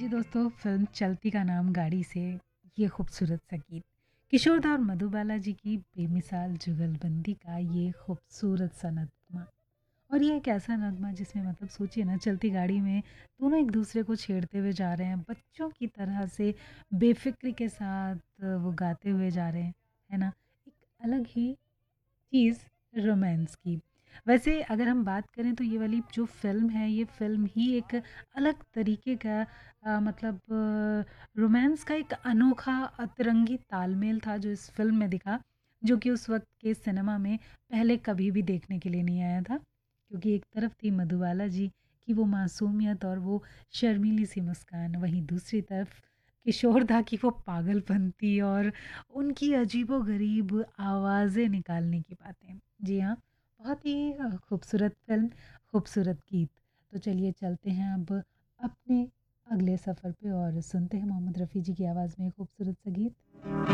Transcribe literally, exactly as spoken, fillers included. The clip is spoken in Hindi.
दोस्तों, फ़िल्म चलती का नाम गाड़ी से ये खूबसूरत सा गीत किशोर दा और मधुबाला जी की बेमिसाल जुगलबंदी का ये खूबसूरत सा नगमा। और ये एक ऐसा नगमा जिसमें मतलब सोचिए ना, चलती गाड़ी में दोनों एक दूसरे को छेड़ते हुए जा रहे हैं, बच्चों की तरह से बेफिक्री के साथ वो गाते हुए जा रहे हैं, है ना? एक अलग ही चीज़ रोमांस की। वैसे अगर हम बात करें तो ये वाली जो फ़िल्म है, ये फ़िल्म ही एक अलग तरीके का अ, मतलब रोमांस का एक अनोखा अतरंगी तालमेल था जो इस फ़िल्म में दिखा, जो कि उस वक़्त के सिनेमा में पहले कभी भी देखने के लिए नहीं आया था। क्योंकि एक तरफ थी मधुबाला जी की वो मासूमियत और वो शर्मीली सी मुस्कान, वहीं दूसरी तरफ किशोर दा की वो पागलपंती और उनकी अजीबो-गरीब आवाज़ें निकालने की बातें। जी हाँ, बहुत ही अ, खूबसूरत फ़िल्म, खूबसूरत गीत। तो चलिए चलते हैं अब अपने अगले सफ़र पे और सुनते हैं मोहम्मद रफ़ी जी की आवाज़ में खूबसूरत सा गीत।